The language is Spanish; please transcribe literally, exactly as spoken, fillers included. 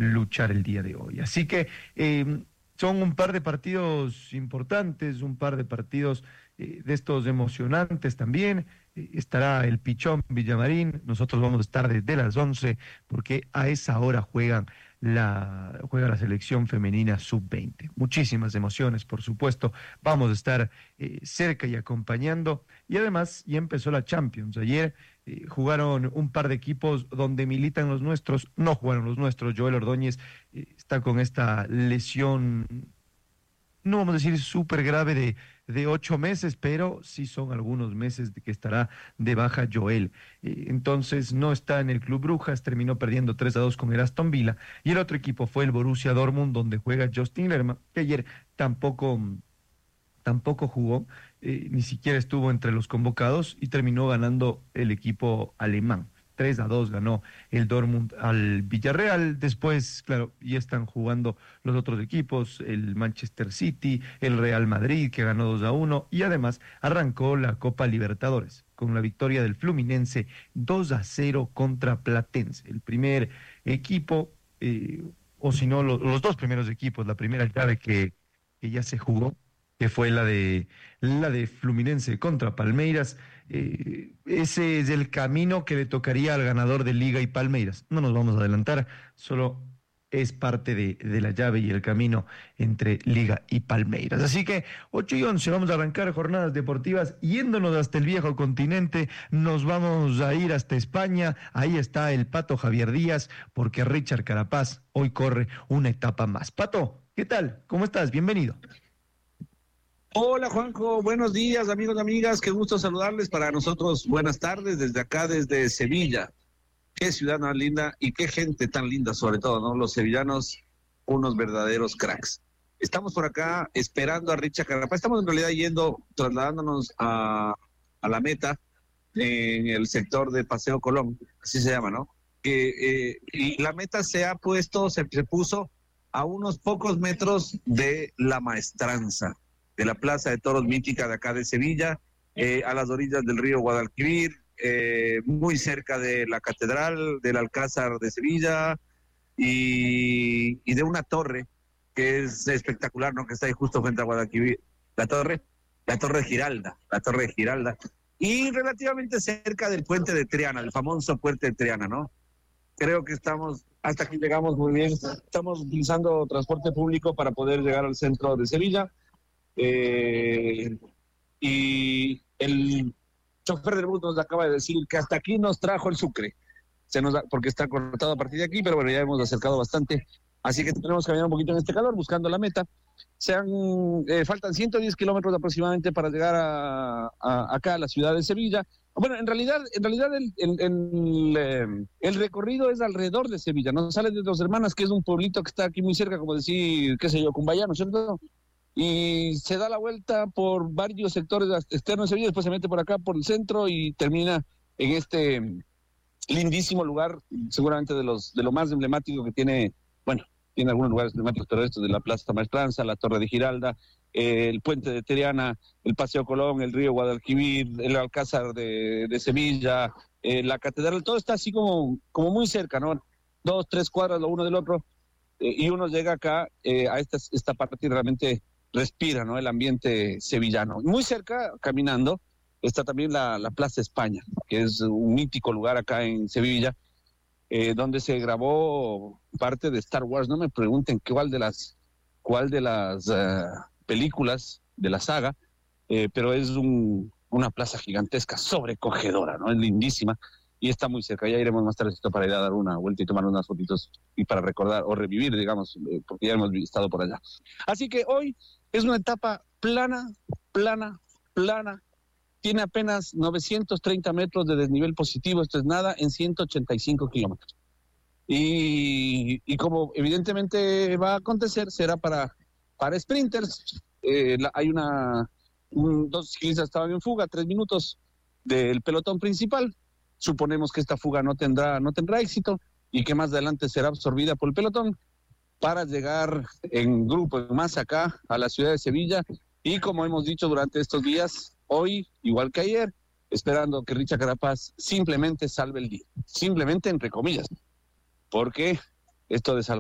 luchar el día de hoy. Así que eh, son un par de partidos importantes, un par de partidos eh, de estos emocionantes también. Eh, estará el Pichón Villamarín, nosotros vamos a estar desde las once porque a esa hora juegan la, juega la selección femenina sub veinte. Muchísimas emociones, por supuesto. Vamos a estar eh, cerca y acompañando. Y además ya empezó la Champions. Ayer eh, jugaron un par de equipos donde militan los nuestros, no jugaron los nuestros. Joel Ordóñez eh, está con esta lesión, no vamos a decir súper grave de, de ocho meses, pero sí son algunos meses de que estará de baja Joel. Eh, entonces no está en el Club Brujas, terminó perdiendo tres a dos con el Aston Villa, y el otro equipo fue el Borussia Dortmund, donde juega Justin Lerma, que ayer tampoco, tampoco jugó, eh, ni siquiera estuvo entre los convocados, y terminó ganando el equipo alemán. tres a dos ganó el Dortmund al Villarreal. Después, claro, ya están jugando los otros equipos, el Manchester City, el Real Madrid, que ganó dos a uno, y además arrancó la Copa Libertadores con la victoria del Fluminense dos a cero contra Platense. El primer equipo, eh, o si no, lo, los dos primeros equipos, la primera llave que, que ya se jugó, que fue la de, la de Fluminense contra Palmeiras. Eh, ese es el camino que le tocaría al ganador de Liga y Palmeiras. No nos vamos a adelantar, solo es parte de, de la llave y el camino entre Liga y Palmeiras. Así que ocho y once vamos a arrancar jornadas deportivas yéndonos hasta el viejo continente. Nos vamos a ir hasta España. Ahí está el Pato Javier Díaz, porque Richard Carapaz hoy corre una etapa más. Pato, ¿qué tal? ¿Cómo estás? Bienvenido. Hola Juanjo, buenos días amigos y amigas, qué gusto saludarles. Para nosotros buenas tardes desde acá, desde Sevilla. Qué ciudad más linda y qué gente tan linda, sobre todo, ¿no? Los sevillanos, unos verdaderos cracks. Estamos por acá esperando a Richard Carapaz. Estamos en realidad yendo, trasladándonos a, a la meta en el sector de Paseo Colón, así se llama, ¿no? Que, eh, y la meta se ha puesto, se, se puso a unos pocos metros de la Maestranza, de la Plaza de Toros mítica de acá de Sevilla, eh, a las orillas del río Guadalquivir, eh, muy cerca de la Catedral, del Alcázar de Sevilla, y, y de una torre que es espectacular, ¿no? Que está ahí justo frente a Guadalquivir, la torre, la torre de Giralda, la torre de Giralda, y relativamente cerca del puente de Triana, el famoso puente de Triana, ¿no? Creo que estamos, hasta aquí llegamos muy bien, estamos utilizando transporte público para poder llegar al centro de Sevilla. Eh, y el chofer del bus nos acaba de decir que hasta aquí nos trajo el Sucre, se nos da, porque está cortado a partir de aquí, pero bueno, ya hemos acercado bastante, así que tenemos que caminar un poquito en este calor buscando la meta. Sean, eh, faltan ciento diez kilómetros aproximadamente para llegar a, a, acá a la ciudad de Sevilla. Bueno, en realidad, en realidad el, el, el, el, el recorrido es alrededor de Sevilla, no sale de Dos Hermanas, que es un pueblito que está aquí muy cerca, como decir, qué sé yo, Cumbayá, ¿no es cierto? Y se da la vuelta por varios sectores externos de Sevilla, después se mete por acá, por el centro, y termina en este lindísimo lugar, seguramente de los de lo más emblemático que tiene, bueno, tiene algunos lugares emblemáticos, pero estos de la Plaza Maestranza, la Torre de Giralda, eh, el Puente de Triana, el Paseo Colón, el río Guadalquivir, el Alcázar de, de Sevilla, eh, la Catedral, todo está así como, como muy cerca, ¿no? Dos, tres cuadras lo uno del otro, eh, y uno llega acá eh, a esta, esta parte y realmente respira, ¿no? El ambiente sevillano. Muy cerca, caminando, está también la, la Plaza España, que es un mítico lugar acá en Sevilla, eh, donde se grabó parte de Star Wars. No me pregunten cuál de las, cuál de las uh, películas de la saga, eh, pero es un, una plaza gigantesca, sobrecogedora, ¿no? Es lindísima y está muy cerca. Ya iremos más tarde para ir a dar una vuelta y tomar unas fotitos y para recordar o revivir, digamos, eh, porque ya hemos estado por allá. Así que hoy es una etapa plana, plana, plana. Tiene apenas novecientos treinta metros de desnivel positivo, esto es nada, en ciento ochenta y cinco kilómetros. Y, y como evidentemente va a acontecer, será para, para sprinters. Eh, la, hay una, un, dos ciclistas estaban en fuga, tres minutos del pelotón principal. Suponemos que esta fuga no tendrá, no tendrá éxito y que más adelante será absorbida por el pelotón para llegar en grupo más acá a la ciudad de Sevilla. Y como hemos dicho durante estos días, hoy, igual que ayer, esperando que Richard Carapaz simplemente salve el día. Simplemente entre comillas, porque esto de salvar